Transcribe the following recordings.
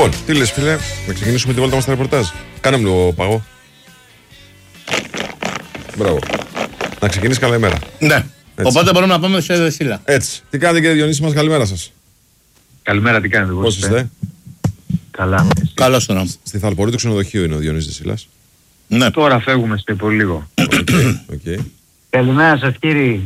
Λοιπόν, τι λες φίλε, να ξεκινήσουμε τη βόλτα μας στα ρεπορτάζ. Κάνε μου λίγο παγό. Μπράβο. Να ξεκινήσει καλημέρα. Ναι. Έτσι. Οπότε μπορούμε να πάμε σε Δεσίλα. Έτσι. Τι κάνετε κύριε Διονύση μας, καλημέρα σας. Καλημέρα, τι κάνετε? Πώς είστε? Καλά. Καλώς τον νόμο. Στη Θαλπορή του ξενοδοχείου είναι ο Διονύσης Δεσίλας. Ναι. Τώρα φεύγουμε σε πολύ λίγο. Okay. Καλημέρα σας κύριοι.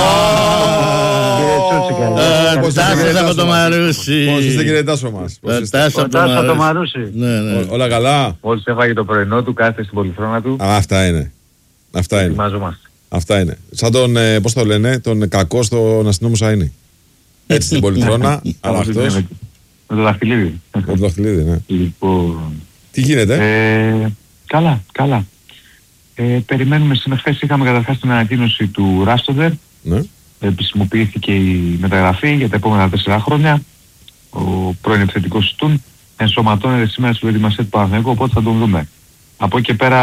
Τάσος από το Μαρούσι. Πώς είστε κύριε Τάσο μας? Τάσος από το Μαρούσι. Όλα καλά? Μόλις έφαγε το πρωινό του, κάθεται στην πολυθρόνα του. Αυτά είναι. Ετοιμαζόμαστε. Αυτά είναι. Σαν τον, πώς το λένε, τον κακό στον αστυνόμο Σαΐνη. Έτσι στην πολυθρόνα, αλλά αυτός. Με το δαχτυλίδι. Με το δαχτυλίδι, ναι. Λοιπόν. Τι γίνεται? Καλά. Περιμένουμε, χθες είχαμε καταρχάς την ανακοίνωση του Ράστοντερ. Ναι. Επισημοποιήθηκε η μεταγραφή για τα επόμενα 4 χρόνια. Ο πρώην επιθετικός Τουν ενσωματώνεται σήμερα στη προετοιμασία του Παναθηναϊκού, οπότε θα τον δούμε. Από εκεί και πέρα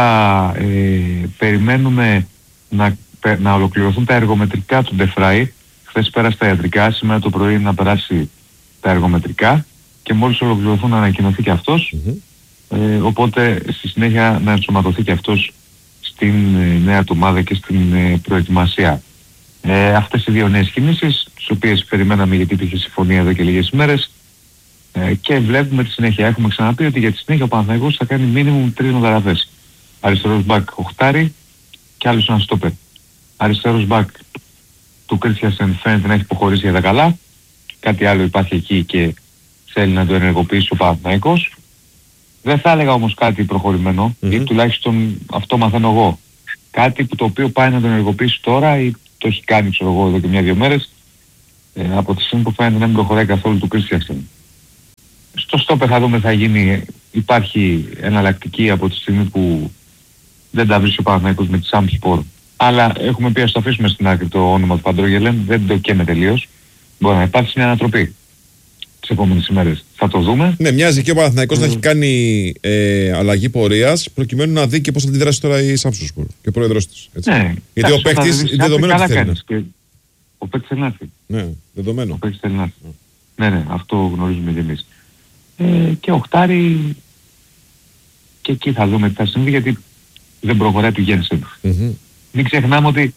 περιμένουμε να ολοκληρωθούν τα εργομετρικά του Ντεφράι. Χθες πέρασε τα ιατρικά, σήμερα το πρωί να περάσει τα εργομετρικά και μόλις ολοκληρωθούν να ανακοινωθεί και αυτός. Οπότε στη συνέχεια να ενσωματωθεί και αυτός στην νέα του ομάδα και στην προετοιμασία. Αυτές οι δύο νέες κινήσεις, τις οποίες περιμέναμε γιατί υπήρχε συμφωνία εδώ και λίγες ημέρες, και βλέπουμε τη συνέχεια. Έχουμε ξαναπεί ότι για τη συνέχεια ο Παναθηναϊκός θα κάνει μίνιμουμ 3 μεταγραφές. Αριστερός μπακ οχτάρι και άλλος ένα στόπερ. Αριστερός μπακ του Κρίστιανσεν φαίνεται να έχει υποχωρήσει για τα καλά. Κάτι άλλο υπάρχει εκεί και θέλει να το ενεργοποιήσει ο Παναθηναϊκός. Δεν θα έλεγα όμως κάτι προχωρημένο, ή τουλάχιστον αυτό μαθαίνω εγώ. Κάτι που το οποίο πάει να το ενεργοποιήσει τώρα ή το έχει κάνει, ξέρω εγώ, εδώ και 1-2 μέρες, από τη στιγμή που φαίνεται να μην προχωράει καθόλου του Κρίστιανσεν. Στο στόπερ θα δούμε θα γίνει, υπάρχει εναλλακτική από τη στιγμή που δεν τα βρίσκει ο Παναθηναϊκός με τη Σάμπspor. Αλλά έχουμε πει ας το αφήσουμε στην άκρη το όνομα του Παντρόγελεν, δεν το καίμε τελείως. Μπορεί να υπάρξει μια ανατροπή τις επόμενες ημέρες. Θα το δούμε. Ναι, μοιάζει και ο Παναθηναϊκός να έχει κάνει αλλαγή πορείας προκειμένου να δει και πώς θα αντιδράσει τώρα η Σάμπspor και ο πρόεδρος της. Ναι. Γιατί ο παίκτης δεδομένο ότι θέλει. Ο παίκτης θέλει να έρθει. Ναι, δεδομένο. Ο παίκτης θέλει να έρθει. Ναι, αυτό γνωρίζουμε και εμείς. Και οχτάρι και εκεί θα δούμε τι θα συμβεί γιατί δεν προχωράει του Γένσεν. Μην ξεχνάμε ότι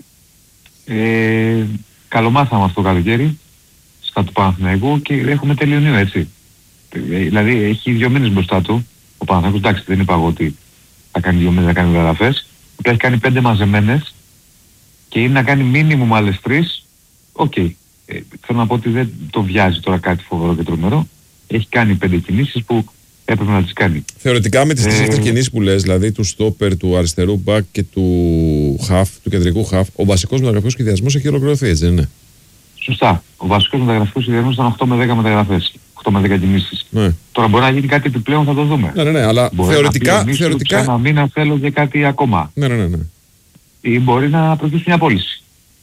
καλομάθαμε αυτό το καλοκαίρι στα του Παναθηναϊκού και έχουμε τελειωνίου, έτσι. Δηλαδή έχει 2 μήνες μπροστά του ο Παναθηναϊκός, εντάξει δεν είπα εγώ ότι θα κάνει 2 μήνες να κάνει μεταγραφές, και έχει κάνει 5 μαζεμένες και είναι να κάνει μίνιμουμ άλλες 3. Οκ. Θέλω να πω ότι δεν το βιάζει τώρα κάτι φοβερό και τρομερό. Έχει κάνει 5 κινήσεις που έπρεπε να τις κάνει. Θεωρητικά με τις 3 αυτές κινήσεις που λες, δηλαδή του στόπερ, του αριστερού μπακ και του χαφ, του κεντρικού χαφ, ο βασικός μεταγραφικός σχεδιασμός έχει ολοκληρωθεί, έτσι δεν είναι? Σωστά. Ο βασικός μεταγραφικός σχεδιασμός ήταν 8 με 10 μεταγραφές. 8 με 10 κινήσεις. Ναι. Τώρα μπορεί να γίνει κάτι επιπλέον, θα το δούμε. Ναι, αλλά μπορεί θεωρητικά. Ένα μήνα θέλω και κάτι ακόμα. Ναι. Ή μπορεί να προκύψει μια πώληση.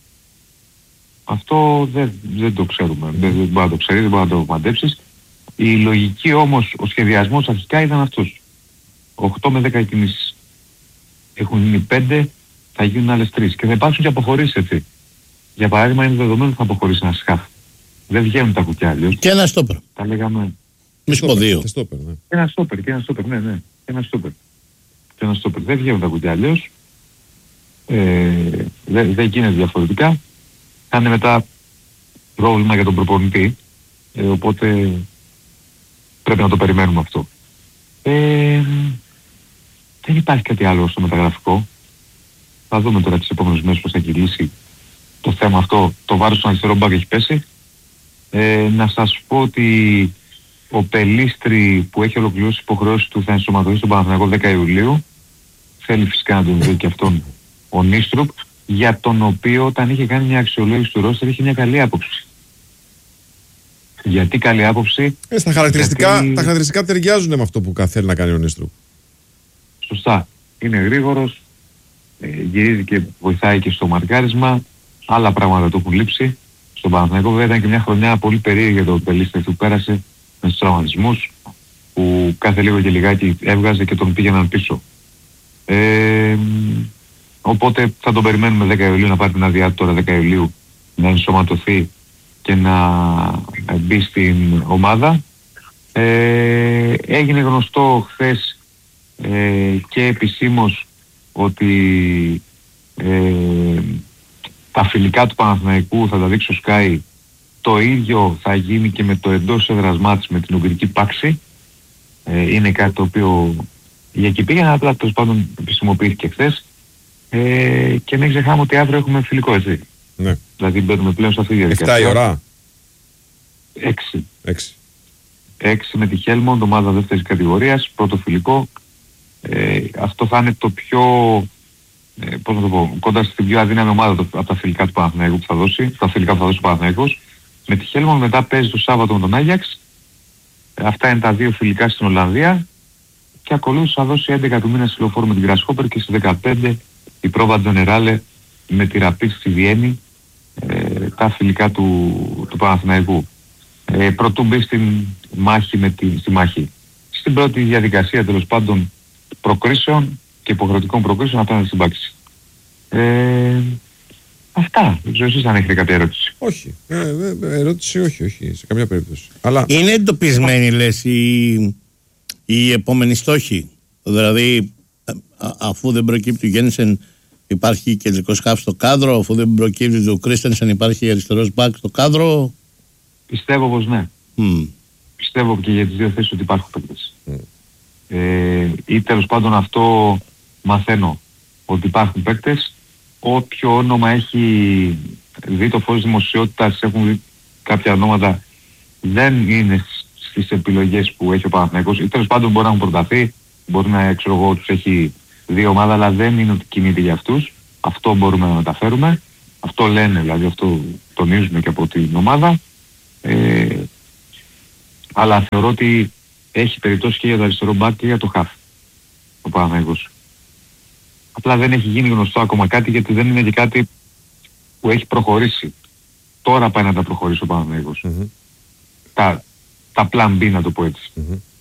Αυτό δεν το ξέρουμε. Δεν μπορεί να το ξέρει, δεν μπορεί να το μαντέψεις. Η λογική όμως, ο σχεδιασμός αρχικά ήταν αυτός. 8 με 10 κινήσεις. Έχουν γίνει 5, θα γίνουν άλλες 3. Και θα υπάρξουν και αποχωρήσεις, έτσι. Για παράδειγμα είναι δεδομένο ότι θα αποχωρήσει ένα σκάφ. Δεν βγαίνουν τα κουκιά αλλιώς. Και ένα στόπερ. Τα λέγαμε. Μη σου πω 2. Ένα στόπερ, ναι. Ένα στόπερ. Δεν βγαίνουν τα κουκιά αλλιώς. Δεν γίνεται διαφορετικά. Θα είναι μετά πρόβλημα για τον προπονητή. Οπότε πρέπει να το περιμένουμε αυτό. Δεν υπάρχει κάτι άλλο στο μεταγραφικό. Θα δούμε τώρα τις επόμενες μέρες πώς θα κυλήσει το θέμα αυτό. Το βάρος στον αριστερό μπακ έχει πέσει. Να σας πω ότι ο Πελίστρη που έχει ολοκληρώσει υποχρεώσεις του θα ενσωματωθεί στον Παναθηναϊκό 10 Ιουλίου. Θέλει φυσικά να τον δει και αυτόν ο Νίστρουπ, για τον οποίο όταν είχε κάνει μια αξιολόγηση του ρόστερ είχε μια καλή άποψη. Γιατί καλή άποψη? Τα χαρακτηριστικά ταιριάζουν με αυτό που θέλει να κάνει ο Νίστρουπ. Σωστά. Είναι γρήγορος, γυρίζει και βοηθάει και στο μαρκάρισμα. Άλλα πράγματα το έχουν λείψει. Στον Παναθηναϊκό βέβαια ήταν και μια χρονιά πολύ περίεργη για τον Πελίστρη που πέρασε με τους τραυματισμούς, που κάθε λίγο και λιγάκι έβγαζε και τον πήγαιναν πίσω. Οπότε θα τον περιμένουμε 10 Ιουλίου να πάρει την άδειά τώρα 10 Ιουλίου να ενσωματωθεί και να μπει στην ομάδα. Έγινε γνωστό χθες και επισήμως ότι τα φιλικά του Παναθηναϊκού θα τα δείξει ο Sky. Το ίδιο θα γίνει και με το εντός έδρας μάτς με την Ουγγρική Πάξη. Είναι κάτι το οποίο για εκεί πήγαινε, απλά τέλος πάντων επισημοποιήθηκε χθες. Και μην ξεχνάμε ότι αύριο έχουμε φιλικό, έτσι. Ναι. Δηλαδή μπαίνουμε πλέον σε αυτή τη διαδικασία. 7 η ώρα. 6 με τη Χέλμοντ, ομάδα δεύτερης κατηγορίας, πρώτο φιλικό. Αυτό θα είναι το πιο, πώς να το πω, κοντά στην πιο αδύναμη ομάδα από τα φιλικά του Παναθηναϊκού που θα δώσει, τα φιλικά που θα δώσει ο Παναθηναϊκός. Με τη Χέλμοντ μετά παίζει το Σάββατο με τον Άγιαξ. Αυτά είναι τα δύο φιλικά στην Ολλανδία. Και ακολούθως θα δώσει 11 του μήνα στη Λεωφόρο με την Grasshopper και στις 15 η Πρόβα Τζενεράλε με τη Rapid στη Βιέννη, τα φιλικά του Παναθηναϊκού. Πρωτού μπει στη μάχη. Στην πρώτη διαδικασία τέλος πάντων προκρίσεων και υποχρεωτικών προκρίσεων απέναντι στην Πάξη. Αυτά. Δεν ξέρω εσείς αν έχετε κάποια ερώτηση. Όχι. Ερώτηση όχι, σε καμία περίπτωση. Αλλά... Είναι εντοπισμένοι, λες, οι επόμενοι στόχοι. Δηλαδή, αφού δεν προκύπτει ο Γένσεν, υπάρχει κεντρικός χαφ στο κάδρο. Αφού δεν προκύπτει ο Κρίστενσεν, υπάρχει αριστερός μπακ στο κάδρο. Πιστεύω πως ναι. Πιστεύω και για τις δύο θέσεις ότι υπάρχουν παίκτες. Ή τέλος πάντων αυτό μαθαίνω, ότι υπάρχουν παίκτες. Όποιο όνομα έχει δει το φως δημοσιότητας, έχουν δει κάποια ονόματα, δεν είναι στις επιλογές που έχει ο Παναθηναϊκός. Ή τέλος πάντων μπορεί να έχουν προταθεί, μπορεί να τους έχει δει ομάδα, αλλά δεν είναι ότι κινείται για αυτούς. Αυτό μπορούμε να μεταφέρουμε. Αυτό λένε, δηλαδή αυτό τονίζουμε και από την ομάδα. Αλλά θεωρώ ότι έχει περιπτώσει και για το αριστερό μπακ και για το χαφ ο Παναθηναϊκός. Απλά δεν έχει γίνει γνωστό ακόμα κάτι, γιατί δεν είναι και κάτι που έχει προχωρήσει. Τώρα πάει να τα προχωρήσει ο Παναθηναϊκός. Τα plan B, να το πω έτσι.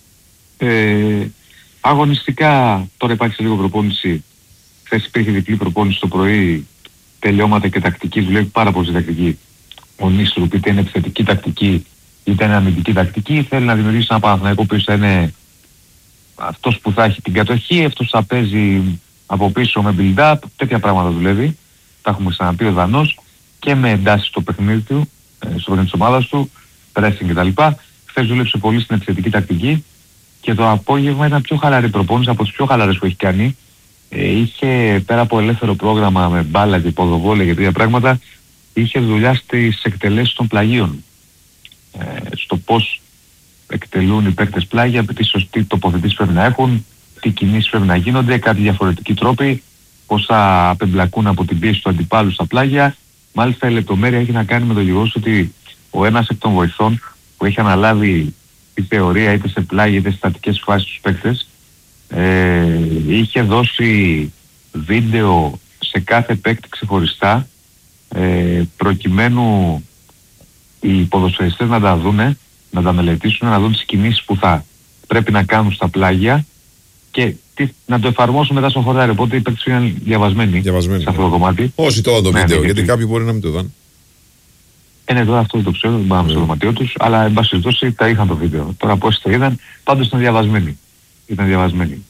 Αγωνιστικά τώρα υπάρχει σε λίγο προπόνηση. Χθες υπήρχε διπλή προπόνηση το πρωί, τελειώματα και τακτική, δουλεύει πάρα πολύ τακτική. Ο Νίστρουπ, είτε είναι επιθετική τακτική είτε είναι αμυντική τακτική, θέλει να δημιουργήσει ένα Παναθηναϊκό που θα είναι αυτός που θα έχει την κατοχή, αυτός που θα παίζει από πίσω με build-up, τέτοια πράγματα δουλεύει. Τα έχουμε ξαναπεί ο Δανός, και με εντάσεις στο παιχνίδι του, στο παιχνίδι της ομάδας του, pressing κτλ. Χθες δούλεψε πολύ στην επιθετική τακτική και το απόγευμα ήταν πιο χαλαρή προπόνηση, από τις πιο χαλαρές που έχει κάνει. Είχε πέρα από ελεύθερο πρόγραμμα με μπάλα και ποδοβόλια και τέτοια πράγματα, είχε δουλειά στις εκτελέσεις των πλαγίων. Στο πώς εκτελούν οι παίκτες πλάγια, τι σωστή τοποθετήσεις πρέπει να έχουν, τι κινήσεις πρέπει να γίνονται, κάτι διαφορετικοί τρόποι, πώς θα απεμπλακούν από την πίεση του αντιπάλου στα πλάγια. Μάλιστα η λεπτομέρεια έχει να κάνει με το γεγονός ότι ο ένας εκ των βοηθών που έχει αναλάβει τη θεωρία είτε σε πλάγια είτε σε στατικές φάσεις στους παίκτες, είχε δώσει βίντεο σε κάθε παίκτη ξεχωριστά, προκειμένου οι ποδοσφαιριστές να τα δούνε, να τα μελετήσουν, να δουν τις κινήσεις που θα πρέπει να κάνουν στα πλάγια και να το εφαρμόσουν μετά στο χορτάρι. Οπότε οι παίκτες είναι διαβασμένοι σε αυτό το κομμάτι. Όσοι το δουν το βίντεο, γιατί κάποιοι μπορεί να μην το δουν. Τώρα αυτό δεν το ξέρω, δεν πάμε στο δωματιό τους, αλλά εν πάση περιπτώσει τα είχαν το βίντεο. Τώρα πώς το είδαν, πάντως ήταν διαβασμένοι.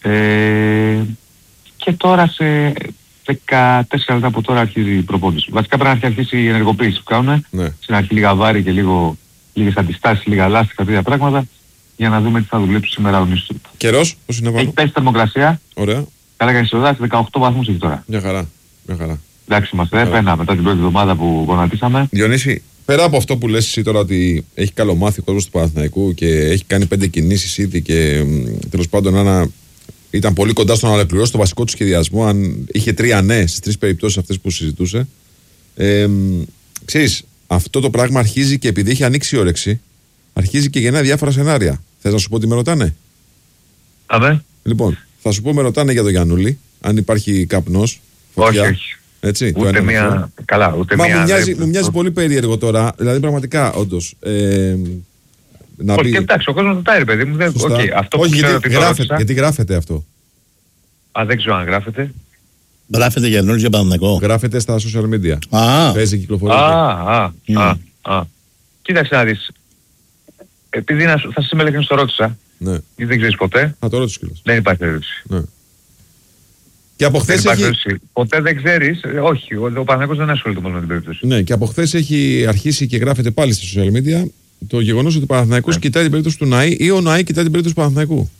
Και τώρα σε 14 λεπτά από τώρα αρχίζει η προπόνηση. Βασικά πρέπει να αρχίσει η ενεργοποίηση που κάνουν. Στην αρχή λίγα βάρη και λίγες αντιστάσεις, λίγα λάστιχα, τέτοια πράγματα, για να δούμε τι θα δουλέψει σήμερα ο Νίστρουπ. Καιρός, πώς είναι πάνω? Έχει πέσει θερμοκρασία. Ωραία. Καλά κάνει σε 18 βαθμούς έχει τώρα. Μια χαρά. Εντάξει, είμαστε πένα μετά την πρώτη εβδομάδα που γονατίσαμε. Διονύση, πέρα από αυτό που λες εσύ τώρα ότι έχει καλομάθει ο κόσμος του Παναθηναϊκού και έχει κάνει 5 κινήσεις ήδη και τέλος πάντων ήταν πολύ κοντά στο να ολοκληρώσει το βασικό του σχεδιασμό, αν είχε 3 ναι στις 3 περιπτώσεις αυτές που συζητούσε. Ξέρεις, αυτό το πράγμα αρχίζει και επειδή έχει ανοίξει η όρεξη, αρχίζει και γεννά διάφορα σενάρια. Θες να σου πω τι με ρωτάνε? Λοιπόν, θα σου πω με ρωτάνε για τον Γιαννούλη, αν υπάρχει καπνός, φωτιά. Όχι. Έτσι, ούτε μία. Καλά, ούτε μία. Μου μοιάζει πολύ περίεργο τώρα, δηλαδή πραγματικά, όντως. Όχι, εντάξει, ο κόσμος ρωτάει, ρε παιδί μου. Όχι, γιατί γράφεται αυτό. Δεν ξέρω αν γράφεται. Γράφεται για Γιαννούλης για Παναθηναϊκό. Γράφεται στα social media. Παίζει κυκλοφορία. Κοίταξε να δεις. επειδή θα σας είμαι το ρώτησα. Ναι. Ή δεν ξέρεις ποτέ. Θα το ρωτήσω κιόλας. Δεν υπάρχει περίπτωση. Ναι. Και από χθες ποτέ δεν ξέρεις. Όχι, ο Παναθηναϊκός δεν ασχολείται μόνο με την περίπτωση. Ναι, και από χθες έχει αρχίσει και γράφεται πάλι στα social media το γεγονός ότι ο Παναθηναϊκός κοιτάει την περίπτωση του Ναΐ ή ο Ναΐ κοιτάει την περίπτωση του Παναθηναϊκού.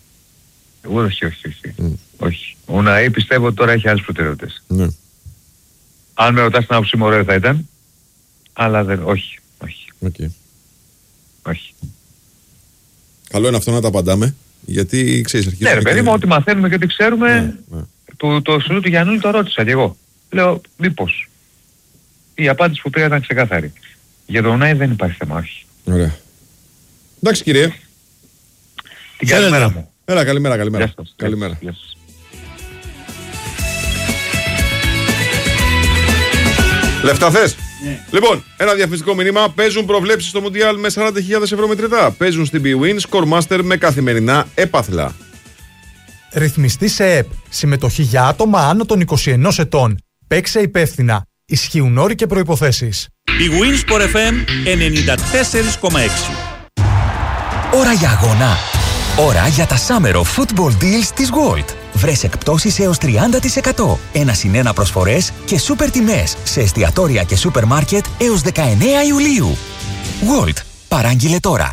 Όχι. Ο Ναΐ πιστεύω ότι τώρα έχει άλλες προτεραιότητες. Ναι. Αν με ρωτάς την άποψή μου, ωραίο θα ήταν. Αλλά δεν. Όχι. Okay. Όχι. Καλό είναι αυτό να τα απαντάμε. Γιατί ξέρεις, αρχίζουμε. Ναι, ρε παιδί μου, ό,τι μαθαίνουμε και ό,τι ξέρουμε. Ναι. Το σουλού του Γιαννούλη το ρώτησα και εγώ. Λέω, μήπως. Η απάντηση που πήρα ήταν ξεκάθαρη. Για τον Νάι δεν υπάρχει θέμα, όχι. Ωραία. Εντάξει, κύριε. Την καλημέρα μου. Έλα, καλημέρα. Καλημέρα. Λεφτά θες? Ναι. Λοιπόν, ένα διαφημιστικό μήνυμα. Παίζουν προβλέψεις στο Μουντιάλ με 40.000 ευρώ μετρητά. Παίζουν στην BWIN Scoremaster με καθημερινά έπαθλα. Ρυθμιστή σε ΕΠ. Συμμετοχή για άτομα άνω των 21 ετών. Παίξε υπεύθυνα. Ισχύουν όροι και προϋποθέσεις. BWIN Sport FM 94,6. Ώρα για αγώνα. Ώρα για τα Summer of Football Deals της Gold. Βρες εκπτώσεις έως 30%, 1+1 προσφορές και σούπερ τιμές σε εστιατόρια και σούπερ μάρκετ έως 19 Ιουλίου. Gold. Παράγγειλε τώρα.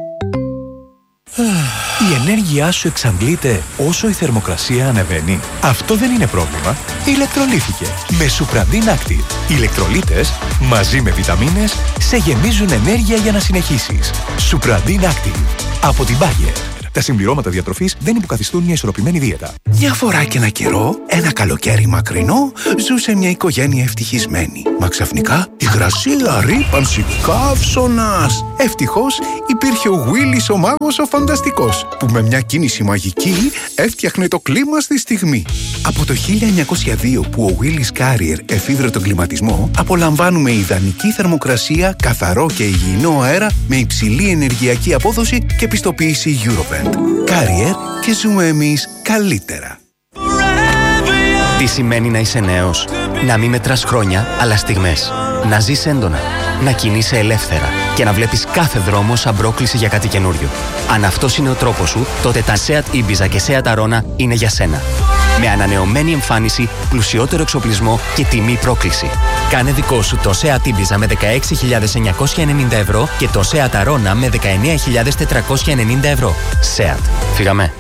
Η ενέργειά σου εξαντλείται όσο η θερμοκρασία ανεβαίνει. Αυτό δεν είναι πρόβλημα. Ηλεκτρολύθηκε με Supradin Active. Οι ηλεκτρολίτες μαζί με βιταμίνες σε γεμίζουν ενέργεια για να συνεχίσεις. Supradin Active από την Bayer. Τα συμπληρώματα διατροφής δεν υποκαθιστούν μια ισορροπημένη δίαιτα. Μια φορά και ένα καιρό, ένα καλοκαίρι μακρινό, ζούσε μια οικογένεια ευτυχισμένη. Μα ξαφνικά, υγρασία, ρύπανση, καύσωνας. Ευτυχώς υπήρχε ο Γουίλης ο μάγος ο φανταστικός, που με μια κίνηση μαγική έφτιαχνε το κλίμα στη στιγμή. Από το 1902 που ο Γουίλης Carrier εφήβρε τον κλιματισμό, απολαμβάνουμε ιδανική θερμοκρασία, καθαρό και υγιεινό αέρα με υψηλή ενεργειακή απόδοση και πιστοποίηση Europe. Carrier και ζούμε εμείς καλύτερα. Τι σημαίνει να είσαι νέος? Να μην μετράς χρόνια, αλλά στιγμές. Να ζεις έντονα, να κινείσαι ελεύθερα και να βλέπεις κάθε δρόμο σαν πρόκληση για κάτι καινούριο. Αν αυτός είναι ο τρόπος σου, τότε τα Seat Ibiza και Seat Arona είναι για σένα. Με ανανεωμένη εμφάνιση, πλουσιότερο εξοπλισμό και τιμή πρόκληση. Κάνε δικό σου το Seat Ibiza με 16.990 ευρώ και το Seat Arona με 19.490 ευρώ. Seat. Φύγαμε.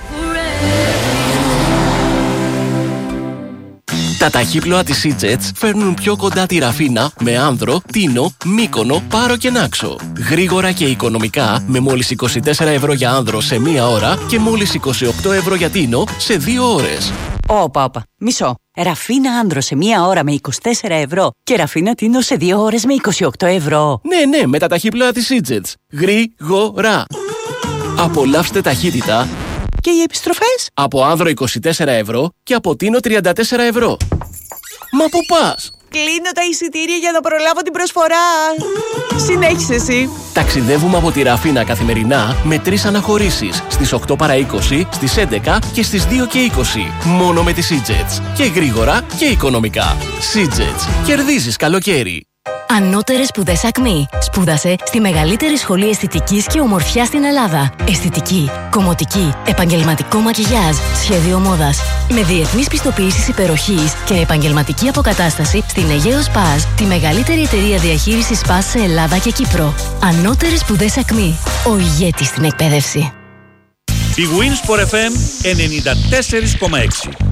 Τα ταχύπλοα της E-Jets φέρνουν πιο κοντά τη Ραφίνα με Άνδρο, Τίνο, Μύκονο, Πάρο και Νάξο. Γρήγορα και οικονομικά με μόλις 24 ευρώ για Άνδρο σε 1 ώρα και μόλις 28 ευρώ για Τίνο σε 2 ώρες. Όπα, μισό. Ραφίνα Άνδρο σε 1 ώρα με 24 ευρώ και Ραφίνα Τίνο σε 2 ώρες με 28 ευρώ. Ναι, με τα ταχύπλοα της E-Jets. Γρήγορα. Απολαύστε ταχύτητα. Και οι επιστροφές? Από Άνδρο 24 ευρώ και από Τίνο 34 ευρώ. Μα πού πας? Κλείνω τα εισιτήρια για να προλάβω την προσφορά. Συνέχισε εσύ. Ταξιδεύουμε από τη Ραφίνα καθημερινά με 3 αναχωρήσεις. Στις 8 παρά 20, στις 11 και στις 2 και 20. Μόνο με τις E-Jets. Και γρήγορα και οικονομικά. E-Jets. Κερδίζεις καλοκαίρι. Ανώτερες σπουδές Ακμή. Σπούδασε στη μεγαλύτερη σχολή αισθητικής και ομορφιάς στην Ελλάδα. Αισθητική, κομμωτική, επαγγελματικό μακιγιάζ, σχέδιο μόδας. Με διεθνείς πιστοποιήσεις υπεροχής και επαγγελματική αποκατάσταση στην Αιγαίο Σπάζ, τη μεγαλύτερη εταιρεία διαχείρισης Σπάζ σε Ελλάδα και Κύπρο. Ανώτερες σπουδές Ακμή. Ο ηγέτης στην εκπαίδευση. BWIN Sport FM 94,6.